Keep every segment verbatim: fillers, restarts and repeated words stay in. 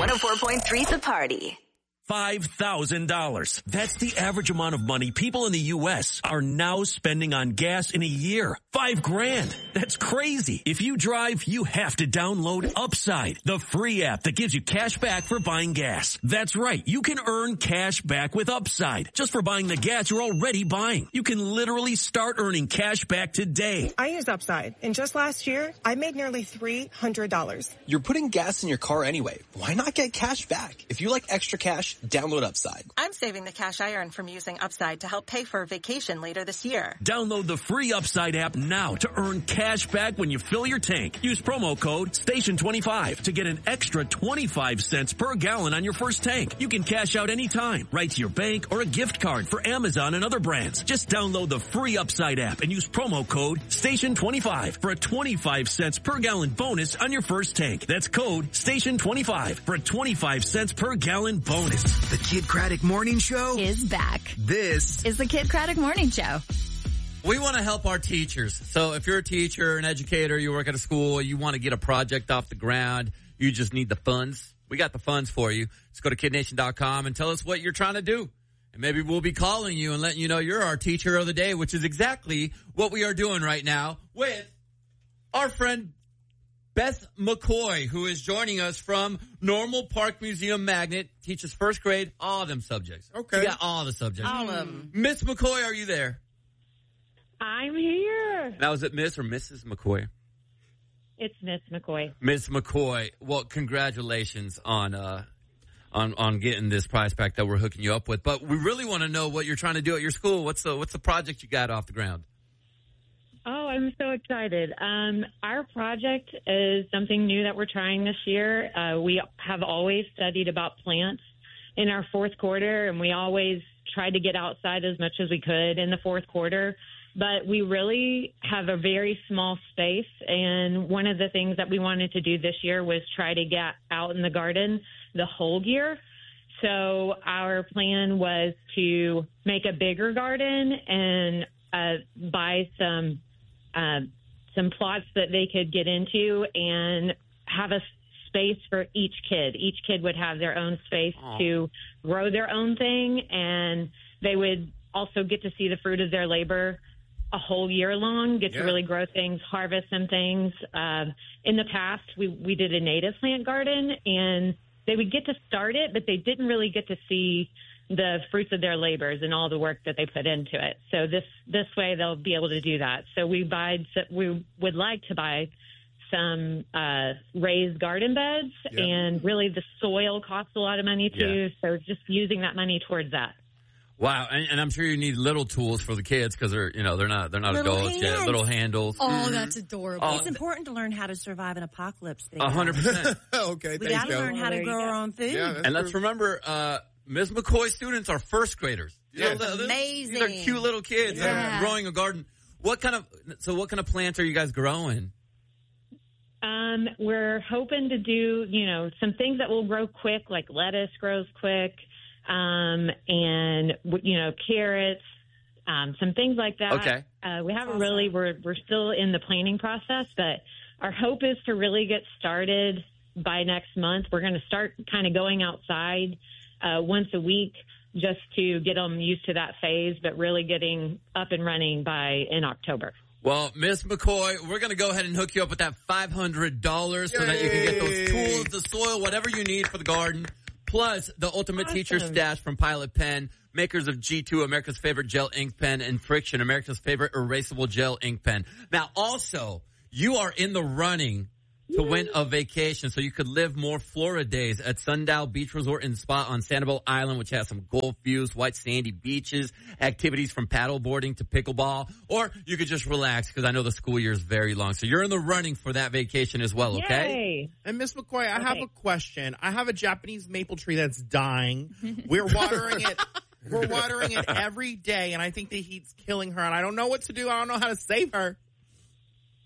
one oh four point three The Party. five thousand dollars. That's the average amount of money people in the U S are now spending on gas in a year. Five grand. That's crazy. If you drive, you have to download Upside, the free app that gives you cash back for buying gas. That's right. You can earn cash back with Upside just for buying the gas you're already buying. You can literally start earning cash back today. I used Upside, and just last year, I made nearly three hundred dollars. You're putting gas in your car anyway. Why not get cash back? If you like extra cash, download Upside. I'm saving the cash I earn from using Upside to help pay for a vacation later this year. Download the free Upside app now to earn cash back when you fill your tank. Use promo code station twenty-five to get an extra twenty-five cents per gallon on your first tank. You can cash out anytime, right to your bank or a gift card for Amazon and other brands. Just download the free Upside app and use promo code station twenty-five for a twenty-five cents per gallon bonus on your first tank. That's code station twenty-five for a twenty-five cents per gallon bonus. The Kid Craddock Morning Show is back. This is the Kid Craddock Morning Show. We want to help our teachers. So if you're a teacher, an educator, you work at a school, you want to get a project off the ground, you just need the funds. We got the funds for you. Just go to kid nation dot com and tell us what you're trying to do. And maybe we'll be calling you and letting you know you're our teacher of the day, which is exactly what we are doing right now with our friend Beth McCoy, who is joining us from Normal Park Museum Magnet, teaches first grade, all of them subjects. Okay. You got all the subjects. All of them. Miss McCoy, are you there? I'm here. Now, is it Miss or Missus McCoy? It's Miss McCoy. Miss McCoy, well, congratulations on uh, on on getting this prize pack that we're hooking you up with. But we really want to know what you're trying to do at your school. What's the what's the project you got off the ground? Oh, I'm so excited. Um, our project is something new that we're trying this year. Uh, we have always studied about plants in our fourth quarter, and we always tried to get outside as much as we could in the fourth quarter. But we really have a very small space, and one of the things that we wanted to do this year was try to get out in the garden the whole year. So our plan was to make a bigger garden and uh, buy some uh, some plots that they could get into and have a space for each kid. Each kid would have their own space Aww. to grow their own thing, and they would also get to see the fruit of their labor a whole year long, get yeah. to really grow things, harvest some things. Um, in the past, we, we did a native plant garden, and they would get to start it, but they didn't really get to see the fruits of their labors and all the work that they put into it. So this this way, they'll be able to do that. So we buy, we would like to buy some uh, raised garden beds, yeah. and really the soil costs a lot of money too. Yeah. So just using that money towards that. Wow, and, and I'm sure you need little tools for the kids because they're, you know, they're not, they're not little adults hands. yet. Little handles. Oh, mm-hmm. that's adorable. Oh, it's important to learn how to survive an apocalypse. A hundred percent. Okay, we got to learn how to grow our own food. Yeah, and true. Let's remember, uh, Miz McCoy's students are first graders. Yeah, so the, amazing. These are cute little kids yeah. that are growing a garden. What kind of, so what kind of plants are you guys growing? Um, we're hoping to do, you know, some things that will grow quick, like lettuce grows quick. Um, and, you know, carrots, um, some things like that. Okay. Uh, we haven't really, we're, we're still in the planning process, but our hope is to really get started by next month. We're going to start kind of going outside, uh, once a week just to get them used to that phase, but really getting up and running by in October. Well, Miss McCoy, we're going to go ahead and hook you up with that five hundred dollars so that you can get those tools, the soil, whatever you need for the garden. Plus, the Ultimate awesome. Teacher Stash from Pilot Pen, makers of G two, America's favorite gel ink pen, and Friction, America's favorite erasable gel ink pen. Now, also, you are in the running to win a vacation so you could live more Florida days at Sundial Beach Resort and Spa on Sanibel Island, which has some Gulf views, white sandy beaches, activities from paddle boarding to pickleball, or you could just relax because I know the school year is very long. So you're in the running for that vacation as well, okay? Yay. And Miss McCoy, I okay. have a question. I have a Japanese maple tree that's dying. We're watering it. We're watering it every day, and I think the heat's killing her, and I don't know what to do. I don't know how to save her.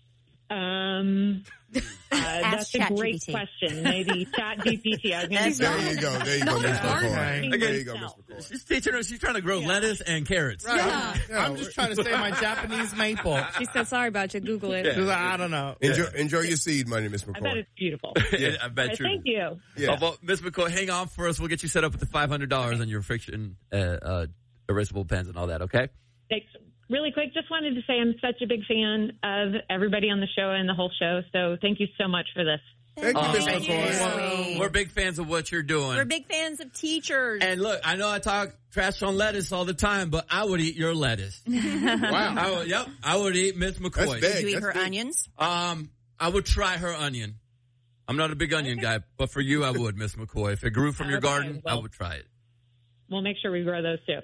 Um, uh, that's a great question. Maybe Chat G P T. I was gonna say. There you go. There you go, Miss McCoy. Okay. There you go, Miss McCoy. She's teaching her. She's trying to grow yeah. lettuce and carrots. Right. Yeah. Yeah. I'm just trying to say my Japanese maple. She said, "Sorry about you. Google it." Yeah. I don't know. Enjoy, enjoy your seed money, Miss McCoy. I bet it's beautiful. yeah, I bet you. Thank you. Yeah. Oh, well, Miss McCoy, hang on for us. We'll get you set up with the five hundred dollars okay. on your friction uh, uh, erasable pens and all that. Okay. Thanks. Really quick, just wanted to say I'm such a big fan of everybody on the show and the whole show. So thank you so much for this. Thank you, Miss McCoy. Well, we're big fans of what you're doing. We're big fans of teachers. And look, I know I talk trash on lettuce all the time, but I would eat your lettuce. Wow. I would, yep, I would eat Miss McCoy. Would you eat That's her big. onions? Um, I would try her onion. I'm not a big onion guy, but for you, I would, Miss McCoy. If it grew from your Okay, garden, well, I would try it. We'll make sure we grow those too.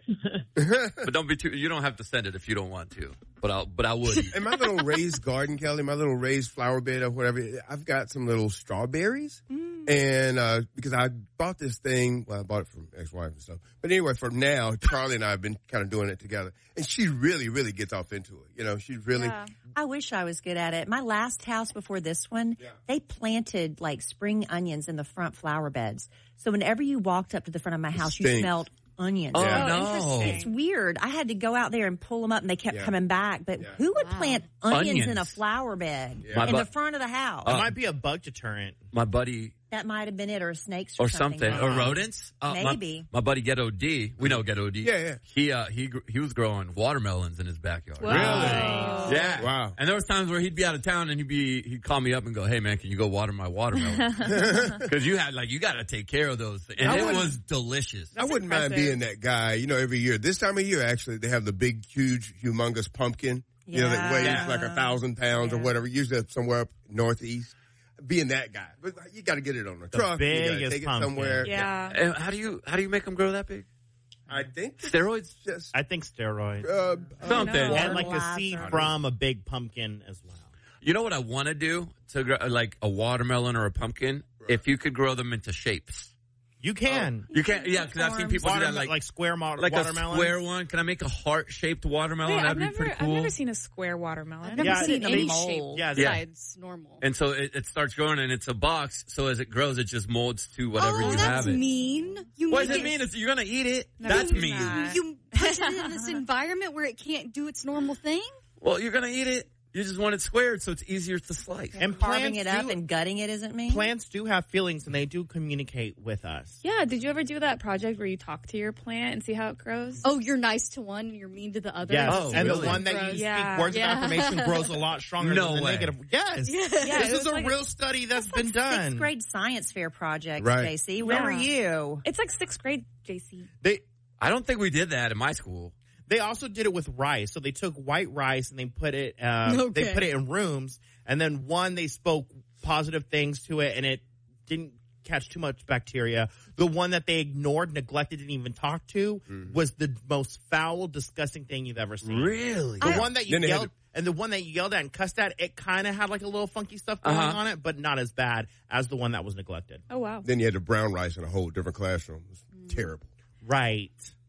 But don't be too. You don't have to send it if you don't want to. But I, but I would. In my little raised garden, Kelly, my little raised flower bed or whatever, I've got some little strawberries. Mm. And uh because I bought this thing, well, I bought it from ex-wife and stuff. But anyway, for now, Charlie and I have been kind of doing it together. And she really, really gets off into it. You know, she's really. Yeah. I wish I was good at it. My last house before this one, yeah. they planted like spring onions in the front flower beds. So whenever you walked up to the front of my house, you smelled onions. Oh, yeah. no. It's weird. I had to go out there and pull them up, and they kept yeah. coming back. But yeah. who would wow. plant onions, onions in a flower bed Yeah. in bu- the front of the house? It Uh, might be a bug deterrent. My buddy. That might have been it, or snakes, or, Or something, like or that. rodents. Uh, Maybe. My, my buddy Ghetto D, we know Ghetto D. Yeah, yeah. He uh, he gr- he was growing watermelons in his backyard. Whoa. Really? Yeah. Wow. And there was times where he'd be out of town and he'd be he'd call me up and go, "Hey man, can you go water my watermelons?" Because you had like you got to take care of those, and I it wouldn't- was delicious. I wouldn't mind being that guy. You know, every year, this time of year, actually, they have the big, huge, humongous pumpkin. You know, that weighs Yeah. like a thousand pounds or Yeah. whatever. Usually up somewhere up northeast. Being that guy, but you got to get it on the, The truck. You got to biggest take it pumpkin. somewhere. Yeah. And how do you how do you make them grow that big? I think it's Steroids? just I think steroids. uh, Something. know. And like a Fertilizer. seed from a big pumpkin as well. You know what I want to do to grow, like a watermelon or a pumpkin? If you could grow them into shapes. You can. You can't, yeah, because I've seen people do that, Watermelon- like, like square mo- like a watermelons. square one. Can I make a heart-shaped watermelon? Wait, That'd I've be never, pretty cool. I've never seen a square watermelon. I've never Yeah, seen it- any mold. shape Yeah, besides normal. And so it, it starts growing, and it's a box. So as it grows, it just molds to whatever oh, you that's have it. mean. You What make does it mean? It's, you're gonna eat it. No, That's it's mean. not. You put it in this environment where it can't do its normal thing? Well, you're gonna eat it. You just want it squared, so it's easier to slice. And Carving plants it up do, and gutting it isn't me. plants do have feelings, and they do communicate with us. Yeah, did you ever do that project where you talk to your plant and see how it grows? Oh, you're nice to one and you're mean to the other. Yes, Oh, and really? the one that you Gross. speak Yeah. words Yeah. of affirmation grows a lot stronger No than the way. negative. Yes, Yeah, this it is was a like- real study that's That's been like done. Sixth grade science fair project, Right. J C. Where Yeah. were you? It's like sixth grade, J C. They I don't think we did that in my school. They also did it with rice. So they took white rice and they put it, uh, Okay. they put it in rooms. And then one, they spoke positive things to it, and it didn't catch too much bacteria. The one that they ignored, neglected, didn't even talk to Mm-hmm. was the most foul, disgusting thing you've ever seen. Really? The one that you Then they had yelled, and the one that you yelled at and cussed at, it kind of had like a little funky stuff going Uh-huh. on it, but not as bad as the one that was neglected. Oh, wow. Then you had the brown rice in a whole different classroom. It was Mm. terrible. Right.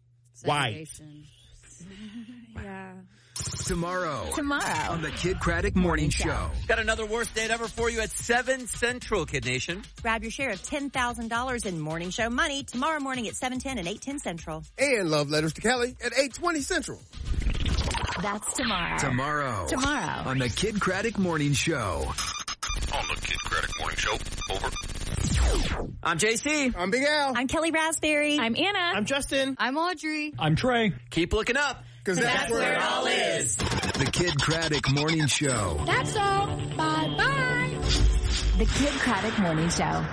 White. Segregation. Yeah. Tomorrow. Tomorrow. On the Kid Craddock Morning Show. Got another worst date ever for you at seven Central, Kid Nation. Grab your share of ten thousand dollars in morning show money tomorrow morning at seven ten and eight ten Central. And love letters to Kelly at eight twenty Central. That's tomorrow. Tomorrow. Tomorrow. On the Kid Craddock Morning Show. On the Kid Craddock Morning Show. Over. I'm J C. I'm Big Al. I'm Kelly Raspberry. I'm Anna. I'm Justin. I'm Audrey. I'm Trey. Keep looking up. Because that's, That's where it all is. The Kid Craddock Morning Show. That's all. Bye-bye. The Kid Craddock Morning Show.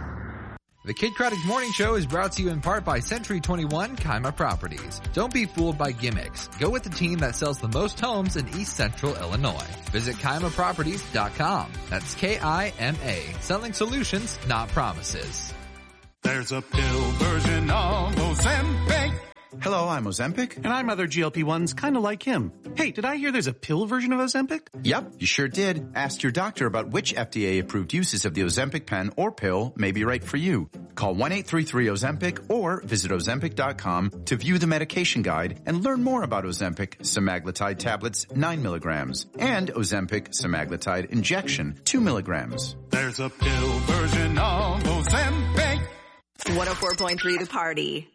The Kid Craddock Morning Show is brought to you in part by Century twenty-one Kaima Properties. Don't be fooled by gimmicks. Go with the team that sells the most homes in East Central Illinois. Visit Kaima Properties dot com. That's K I M A. Selling solutions, not promises. There's a pill version of Ozempic. Hello, I'm Ozempic. And I'm other G L P ones kind of like him. Hey, did I hear there's a pill version of Ozempic? Yep, you sure did. Ask your doctor about which F D A-approved uses of the Ozempic pen or pill may be right for you. Call one eight three three Ozempic or visit Ozempic dot com to view the medication guide and learn more about Ozempic semaglutide tablets nine milligrams and Ozempic semaglutide injection two milligrams. There's a pill version of Ozempic. one oh four point three The Party.